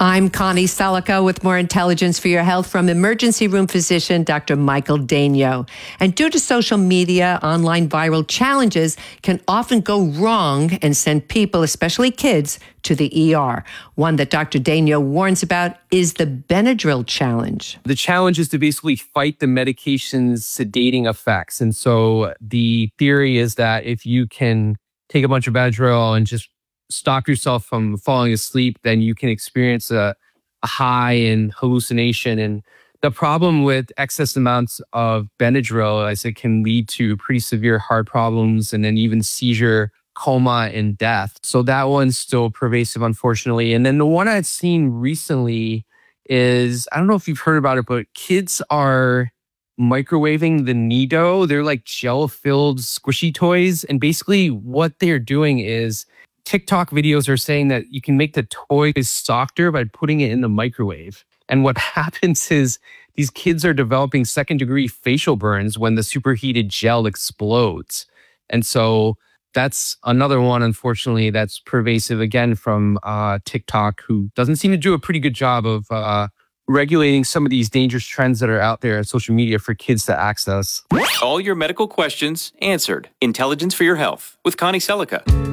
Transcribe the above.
I'm Connie Selica with more intelligence for your health from emergency room physician Dr. Michael Daigneault. And due to social media, online viral challenges can often go wrong and send people, especially kids, to the ER. One that Dr. Daigneault warns about is the Benadryl challenge. The challenge is to basically fight the medication's sedating effects. And so the theory is that if you can take a bunch of Benadryl and just stop yourself from falling asleep, then you can experience a high and hallucination. And the problem with excess amounts of Benadryl is it can lead to pretty severe heart problems and then even seizure, coma, and death. So that one's still pervasive, unfortunately. And then the one I've seen recently is, I don't know if you've heard about it, but kids are microwaving the Nido. They're like gel-filled squishy toys. And basically what they're doing is TikTok videos are saying that you can make the toy softer by putting it in the microwave. And what happens is these kids are developing second-degree facial burns when the superheated gel explodes. And so that's another one, unfortunately, that's pervasive, again, from TikTok, who doesn't seem to do a pretty good job of regulating some of these dangerous trends that are out there on social media for kids to access. All your medical questions answered. Intelligence for your health with Connie Selica.